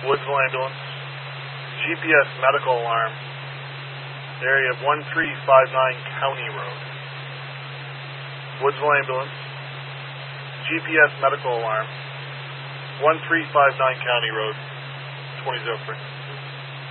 Woodsville Ambulance, GPS medical alarm, area of 1359 County Road. Woodsville Ambulance, GPS medical alarm, 1359 County Road, 2003.